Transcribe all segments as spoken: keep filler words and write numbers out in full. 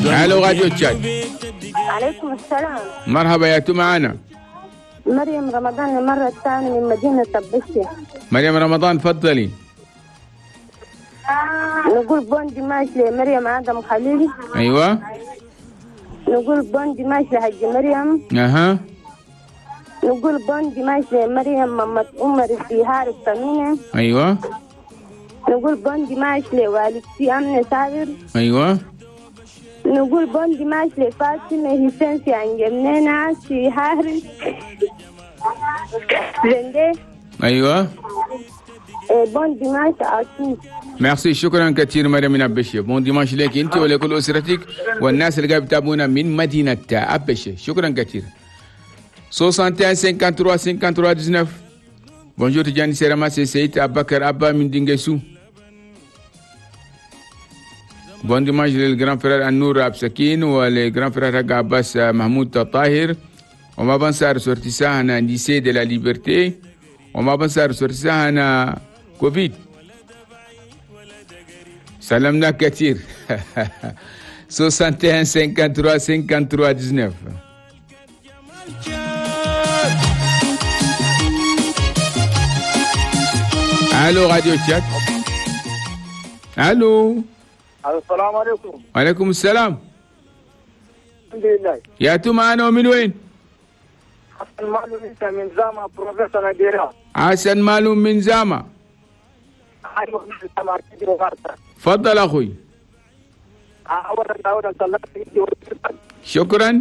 الو راديو تشات. عليكم السلام. مرحبا يا تو معانا. مريم رمضان المرة الثانية من مدينة البشة. مريم رمضان تفضلي. نقول بون ديماش لمريم آدم خليل. ايوه. نقول بون ديماش لحج مريم. اها. نقول بون ديماش لمريم محمد عمر السيهار الثمينة. ايوه. نقول بون ديماش لوالدتي أمنة صابر. ايوه. نقول بون ديماش لفاطمة حسين في عنجمنينا في هاري زندي. ايوه. بون ديماش أكيد. ميرسي، شكرا كثير مريم من أبشة. بون ديماش لك انت ولكل اسرتك والناس اللي قاعد يتابعونا من مدينة أبشة. شكرا كثير. soixante et un cinquante-trois cinquante-trois dix-neuf. Bonjour Tidjani Serama, c'est Seyd Abakar Abba min Dinguessou. Bon dimanche le grand frère Anour Absakin ou le grand frère Abbas Mahmoud Tahir. On va penser à ressortir ça à un lycée de la liberté. On va penser à ressortir ça à un Covid. Salamna Katir. soixante et un cinquante-trois cinquante-trois dix-neuf. Allô Radio Chat. Allô. السلام عليكم. وعليكم السلام. الحمد لله. يا تو معنا ومن وين؟ حسن معلوم انت من زاما بروفيسور نجيرة. حسن معلوم من زاما. ايوه من زاما كده وغارتا. تفضل اخوي. اولا اولا طلعت شكرا.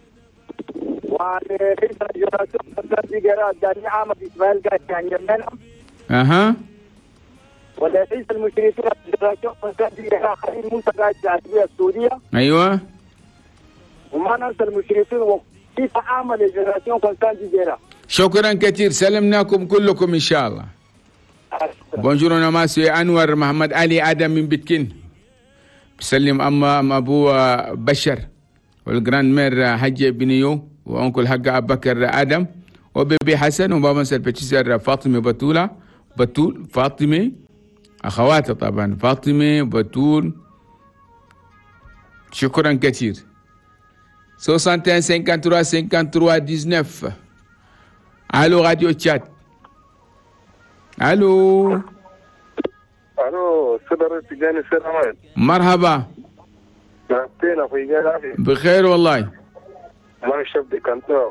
ولرئيس الجنراسيون الذي جرى داني عامد اسماعيل قاعد يعني منهم. اها. ولرئيس المشرفين الجنراسيون الذي جرى خليل موسى قاعد في العربية السعودية. ايوه. وما ننسى المشرفين وكيف عمل الجنراسيون الذي جرى. شكرا كثير، سلمناكم كلكم ان شاء الله. بونجور انا ماسي انور محمد علي ادم من بتكين. بسلم اما ام ابو بشر والجراند مير حج بنيو وانكل حق ابو بكر ادم وبيبي حسن وبابا سلبتشير فاطمه بتوله بتول فاطمه اخواتها طبعا فاطمه بتول. شكرا كثير. soixante et un cinquante-trois cinquante-trois dix-neuf. Allô Radio Chat. Allô. الو صدر تجاني سلامات. مرحبا. نعطينا في جلافي. بخير والله. ما شفت كنتو.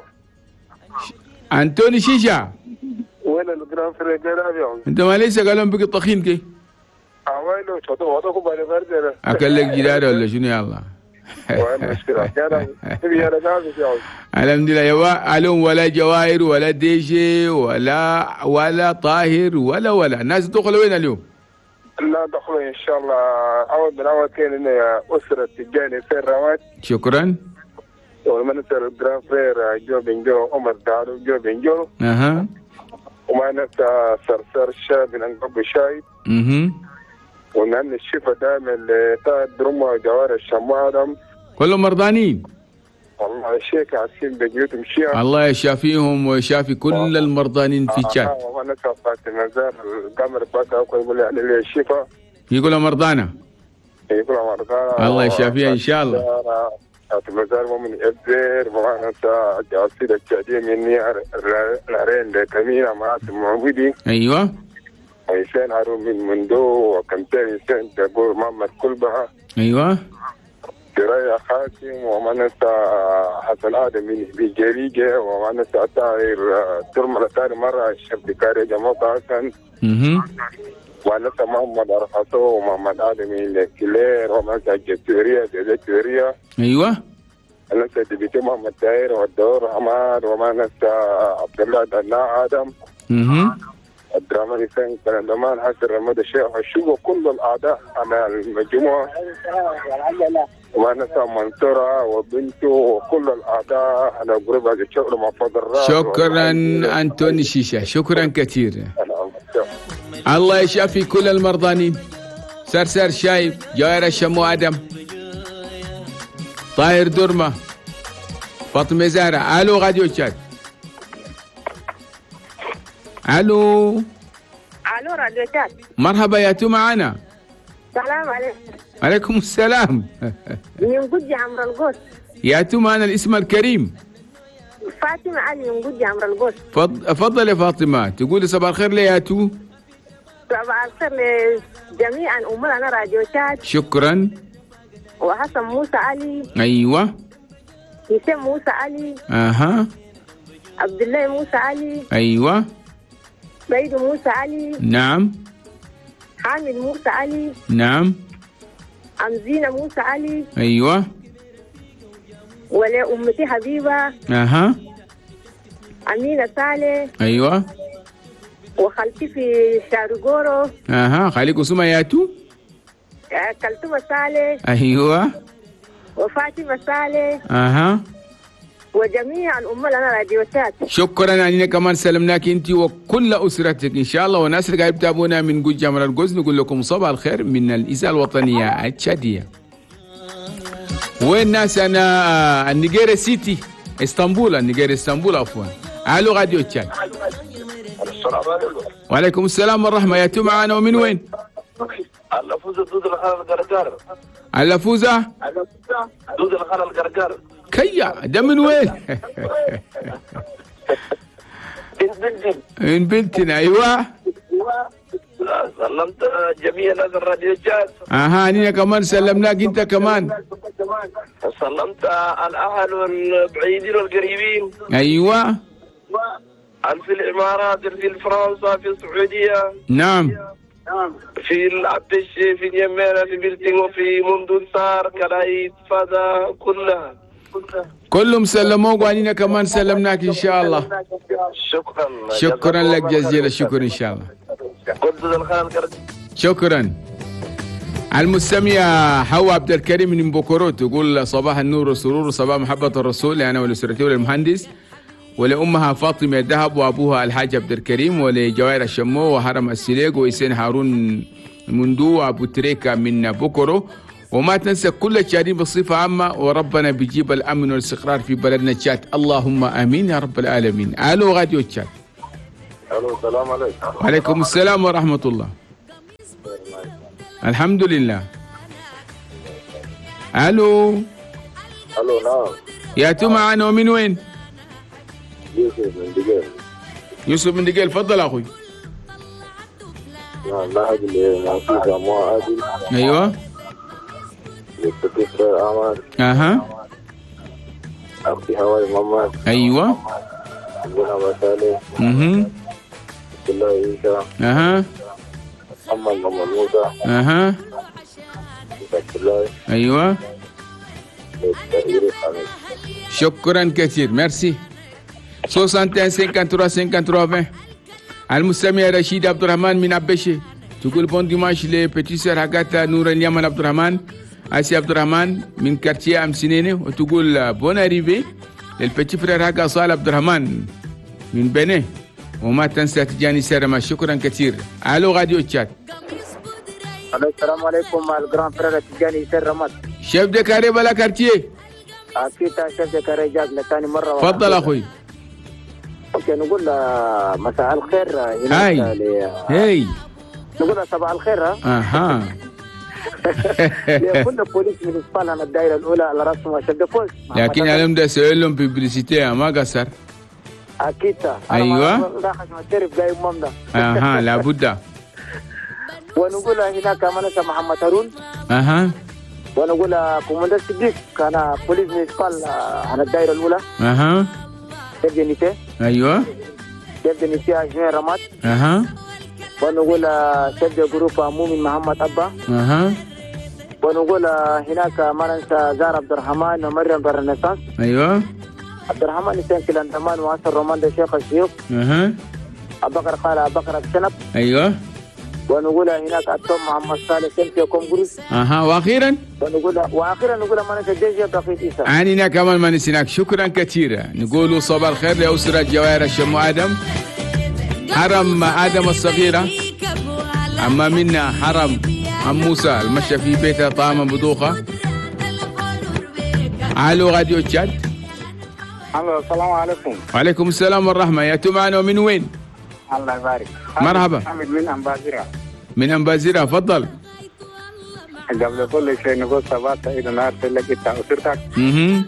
انتوني شيشا. وين الجرام في جلافي؟ انت ما ليس قالوا بك طخين كي؟ اويلو شتو وضعكم بالي فرد. اكل لك جدار ولا شنو يلا؟ وين مشكلة؟ كان في هذا جالس يا الحمد لله يا الوم ولا جواهر ولا ديشي ولا ولا طاهر ولا ولا الناس تدخل وين اليوم؟ لا دخلوا ان شاء الله. اول من اول كان ان اسره تجاني سير رواد. شكرا. ومن نسال الجران فرير جو بنجو عمر دارو جو بنجو. اها. وما ننسى صرصر الشاب من انقب شايب. اها. ونحن الشفا دائما لتاع درما جوار الشمارم كلهم مرضانين. والله الشيخ عسين بجيوتهم شيعة. الله يشافيهم ويشافي كل المرضانين في تشاد. اه وانا سافرت مزار القمر بكا يقول لي على الشفا. يقولوا مرضانا. يقولوا مرضانا. الله يشافيها ان شاء الله. مزار مؤمن يبذر وانا سا جاسيد التعديه مني العرين لكمينة معاصم موجودين. ايوه. حسين هارون من مندو وكمتين حسين تقول محمد كلبها. ايوه. سرايا خاتم ومنسى حسن آدم من بجريجة ومنسى طاهر ترمى ثاني مرة الشاب كاري جمال حسن. اها. ومنسى محمد أرخصو ومحمد آدم من كلير ومنسى الجزيرية الجزيرية. ايوه. ومنسى دبيتي محمد تاير والدور حماد ومنسى عبد الله دنا آدم. اها. الدراما حسين كان زمان حسن رمضان الشيخ وشوفوا كل الأعداء على المجموعة. وما نسى منصورة وبنته وكل الأعداء على جروب هذا الشغل مع فضل الراس. شكرا أنتوني شيشة، شكرا كثير. الله يشافي كل المرضانين. سرسر شايب جواهر الشمو آدم طاهر درمة فاطمة زهرة. ألو راديو تشاد. ألو. الو راديو تشاد. مرحبا يا تو معنا. السلام عليكم. عليكم السلام. من قد عمر القوس. يا توما أنا الاسم الكريم. فاطمة علي من قد عمر القوس. فضل يا فاطمة، تقولي صباح الخير لي يا تو. صباح الخير لجميعا أمنا راديو شات. شكرا. وحسن موسى علي. أيوة. هشام موسى علي. أها. عبد الله موسى علي. أيوة. سيد موسى علي. نعم. حامد موسى علي. نعم. أمزينة موسى علي. أيوة. ولأمتي حبيبة. أها. أمينة صالح. أيوة. وخالتي في شارقورو. أها، خليك اسمها يا تو. كلثوم صالح. أيوة. وفاطمة صالح. أها. وجميع الأمة لنا راديوتات. شكرا، أننا كمان سلمناك أنت وكل أسرتك إن شاء الله، والناس اللي قاعد يتابعونا من جوج جمر القوس نقول لكم صباح الخير من الإذاعة الوطنية التشادية. وين ناس أنا النيجيريا سيتي اسطنبول، النيجيريا اسطنبول عفوا. ألو راديو تشاد. وعليكم السلام والرحمة. يا تو معانا ومن وين؟ اللفوزة دود الخال القرقار. اللفوزة؟ دود الخال القرقار. كيا ده من وين؟ من بنتنا. أيوة. سلمت جميع ناس الراديو جاز. أها، أننا كمان سلمناك أنت كمان. سلمت الأهل البعيدين والقريبين. أيوة. في الإمارات، في فرنسا، في السعودية. نعم. في العبش، في اليمن، في بلتين، وفي مندوسار، كلايت، فدا، كلها. كلهم سلموك وأننا كمان سلمناك إن شاء الله. شكرا. شكرا لك جزيل الشكر إن شاء الله. شكرا. المستمعة حواء عبد الكريم من بوكورو تقول صباح النور والسرور وصباح محبة الرسول لأنا ولأسرتي وللمهندس ولأمها فاطمة الذهب وأبوها الحاج عبد الكريم ولجوائر الشمو وهرم السليق وإسين هارون مندو وأبو تريكا من بوكورو. وما تنسى كل الشاهدين بصفة عامة، وربنا بيجيب الأمن والاستقرار في بلدنا تشاد، اللهم آمين يا رب العالمين. ألو راديو تشاد. الو السلام عليكم. وعليكم السلام ورحمة الله. الحمد لله. ألو. الو نعم. يا تو معانا ومن وين؟ يوسف من دقيل. يوسف من دقيل، تفضل أخوي. نعم، لاعب الموسيقى مو عادل. أيوه. يستقيم الأعمال. أها. أختي هواي محمد. أيوه. أبونا بسالي. اها. عبد الله عيسى. أها. محمد محمد موسى. أها. عبد الله. أيوه. شكرا كثير، ميرسي. واحد وستين خمسة وخمسين خمسة وعشرين. المستمع رشيد عبد الرحمن من عبشة تقول بون ديماش لبتي سير حقات نور اليمن عبد الرحمن، اسي عبد الرحمن من كارتيه امسينيني، وتقول بون اريفي للبتي فرير حق صالح عبد الرحمن من بني، وما تنسى تجاني سيرما. شكرا كثير. الو راديو تشات. السلام عليكم الجران فرير تجاني سيرما. شيف دي كاري بلا كارتيه. اكيد شيف دي كاري جاك لثاني مره. تفضل اخوي. اوكي، نقول مساء الخير. هاي هاي نقول صباح الخير. اها. كل بوليس ميونيسبال انا الدائره الاولى على راس شيف دي بوليس، لكن انا بدي اسوي لهم ببليسيتي ما قصر. اكيد. ايوه. راح تعرف جاي ممنا. اها لابد. ونقول هناك منسى محمد هارون. اها. ونقول كوماندر صديق كان بوليس ميونيسبال على الدائره الاولى. اها. كيف جنيته؟ ايوه. كيف جنيته اجمع رمات. اها. ونقول كيف جروب مؤمن محمد ابا. اها. ونقول هناك ما ننسى زار عبد الرحمن ومريم بالرنسانس. ايوه. عبد الرحمن حسين كلندمان واسر رومان ده شيخ الشيوخ. اها. ابو بكر قال ابو بكر الشنب. ايوه. ونقول هناك التوم محمد صالح سيمتي كونغرس. اها. واخيرا ونقول واخيرا نقول ما ننسى ديجي بقيت عيسى. عنينا كمان ما نسيناك. شكرا كثيرا. نقول صباح الخير لأسرة جواهر الشمو آدم، حرم آدم الصغيرة، أما منا حرم أم موسى المشى في بيتها طعاما بطوخة. الو راديو تشاد. الو السلام عليكم. وعليكم السلام والرحمة. يا تو معنا ومن وين؟ الله يبارك. مرحبا. حمد من أمبازرة. من أمبازرة، تفضل. قبل كل شيء نقول صباح سعيد ونهار سعيد لك أسرتك. اها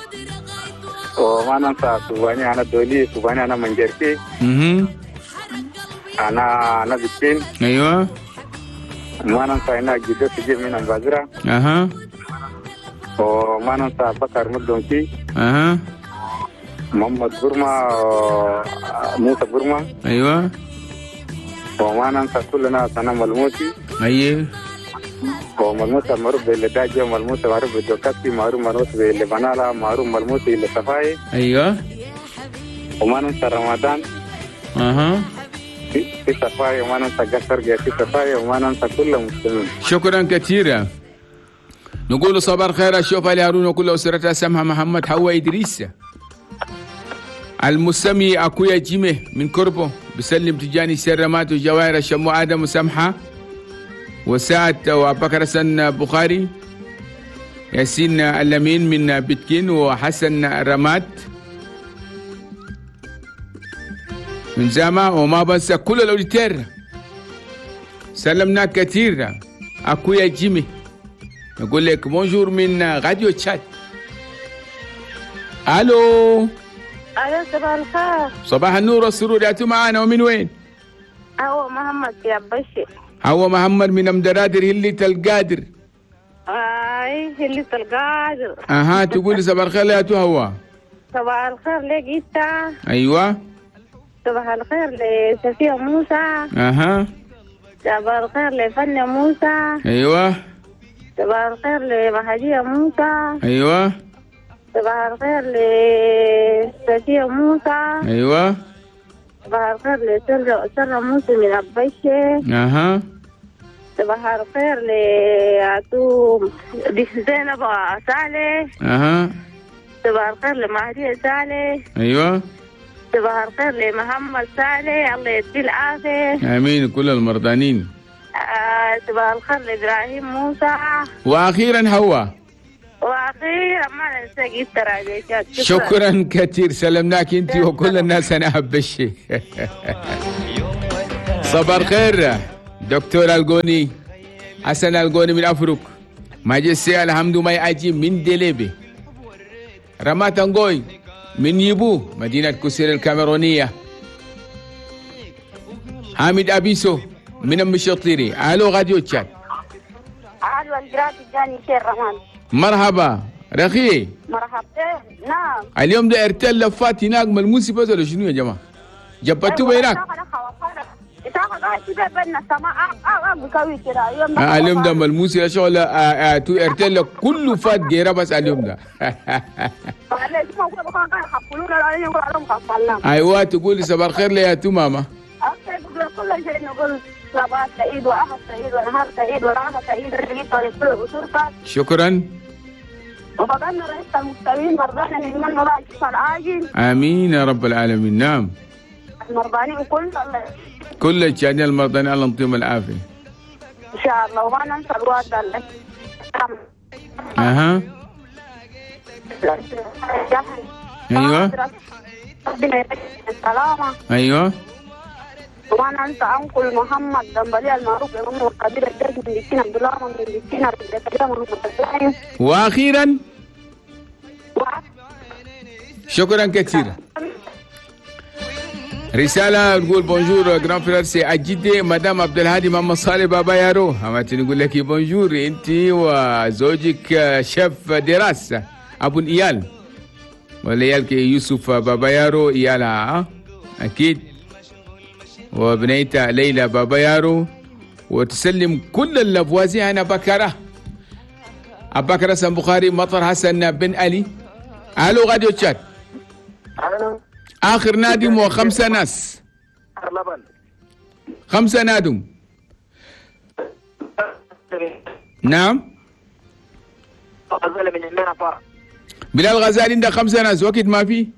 وما ننسى سبحاني أنا دولي سبحاني أنا منجرتي. اها أنا أنا بتين. ايوه. ما ننسى أنا جدو سجيب من البازرة. اها. وما ننسى بكر مدونتي. اها. محمد برما موسى برما. ايوه. وما ننسى كلنا سنة ملموسي. ايوه. وملموسة معروف بالداجة وملموسة معروف بالدوكاتي معروف معروف بالبنالا معروف ملموسة بالصفاي. ايوه. وما ننسى رمضان. اها. في صفاي وما ننسى قصر في صفاي وما ننسى كل المسلمين. شكرا كثيرا. نقول صباح الخير الشوف علي هارون وكل أسرتها سمها محمد حواء إدريس المسمي أكويا جيمه من كربو بسلم تجاني سرمات وجواهر الشمو آدم وسمحة وسعد وبكر حسن بخاري ياسين اللمين من بتكين وحسن رمات من زاما وما بنسى كل الأوليتير سلمنا كثير أكويا جيمي نقول لك بونجور من راديو تشاد. الو الو صباح الخير. صباح النور والسرور. يا معانا ومن وين؟ هو محمد يا بشي. هو محمد من امدرادر هلة القادر. اي هلة القادر. اها تقولي صباح الخير يا تو هو. صباح الخير لك انت. ايوه. صباح الخير لسفية موسى. اها. صباح الخير لفنة موسى. ايوه. صباح الخير لمهدية موسى. ايوه. صباح الخير لسفية موسى. ايوه. صباح الخير لسرة سرة موسى من البشي. اها. صباح الخير لعتو زينب صالح. اها. صباح الخير لمهدية صالح. ايوه. صباح الخير لمحمد صالح الله يديه العافية. امين كل المرضانين. آه صباح الخير لابراهيم موسى. واخيرا هو. واخيرا ما ننسى جبت راجعات. شكرا كثير سلمناك انت وكل الناس انا هبشي. صباح الخير دكتور القوني حسن القوني من افريق ماجستير الحمد ما اجي من دليبي رمات انغوي من يبو مدينة كسير الكاميرونية حامد أبيسو من المشطيري. الو راديو تشاد. الو الجراتي جاني شير رمان. مرحبا رخي. مرحبا. نعم اليوم ده ارتل لفات هناك ملموسي بس ولا شنو يا جماعة؟ جبتوه هناك؟ آه اليوم ده ملموسي يا شغل. تو ارتل كله فات غيره بس اليوم ده. ايوه تقولي صباح الخير لي يا تو ماما. كل شيء نقول صباح سعيد واحد سعيد ونهار سعيد ورعاه سعيد لكل اسرتك. شكرا. وفقدنا رئيس المستوين مرضانا من المرضى الشفاء العاجل. امين يا رب العالمين. نعم. المرضانين كل كل الشهداء المرضانين الله يعطيهم العافيه. ان شاء الله وما ننسى الوالد الله. اها. ايوه. ربنا يديك السلامه. ايوه. وما ننسى انقل محمد دمبلي المعروف بأمه القبيله الجد من دكتين عبد الله من دكتين عبد الله محمد الله. واخيرا شكرا كثيرا. رسالة تقول بونجور جران فرير سي أجدي مدام عبد الهادي ماما صالح بابا يارو. هماتي نقول لك بونجور انت وزوجك شيف دراسة ابو الايال والعيال يوسف بابا يارو ايالها اكيد وبنيتها ليلى بابا يارو وتسلم كل اللفوازي انا بكره أبكر حسن بخاري مطر حسن بن علي. الو راديو تشات. آخر نادم وخمسة ناس. خمسة نادم. نعم. بلال غزالي عنده خمسة ناس وقت ما في.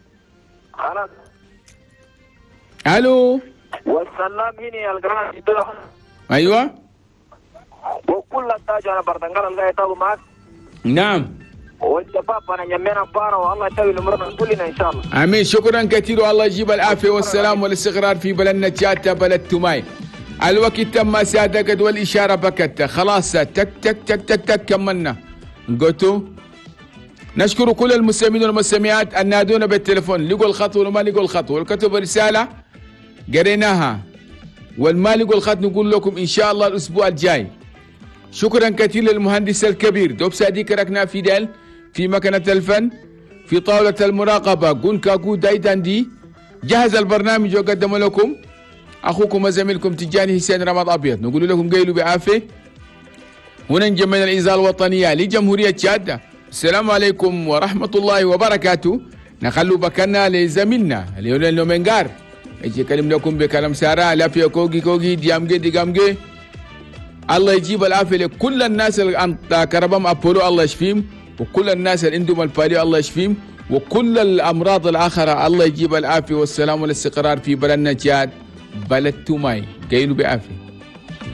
الو. والسلام هنا الجران. ايوه. وكل التاج على بردنغال الله يتابع معك. نعم. والشباب انا يمينا بارا والله يسوي الامور كلنا ان شاء الله. امين شكرا كثير والله يجيب العافيه والسلام والاستقرار في بلدنا تشاتا بلد توماي. الوقت تم سادقت والإشارة بكت خلاص تك تك تك تك تك كملنا قلتوا نشكر كل المستمعين والمستمعات أن نادونا بالتليفون لقوا الخط ولا ما لقوا الخط والكتب رسالة قريناها والما لقوا الخط نقول لكم إن شاء الله الأسبوع الجاي. شكرا كثير للمهندس الكبير دوب ساديك ركنا فيدال في مكنة الفن في طاولة المراقبة قن كاكو دايدان دي جهز البرنامج وقدم لكم أخوكم وزميلكم تجاني حسين رمض أبيض. نقول لكم قيلوا بعافية وننجم من الإذاعة الوطنية لجمهورية تشاد. السلام عليكم ورحمة الله وبركاته. نخلو بكنا لزميلنا ليونيل نومنغار اجي كلم لكم بكلام سارة لافيا كوغي كوغي ديامجي ديامجي. الله يجيب العافية لكل الناس اللي كربم أبولو الله يشفيهم وكل الناس اللي عندهم الباليو الله يشفيهم وكل الأمراض الآخرة الله يجيب العافية والسلام والاستقرار في بلدنا تشاد بلد توماي. قيلوا بعافية.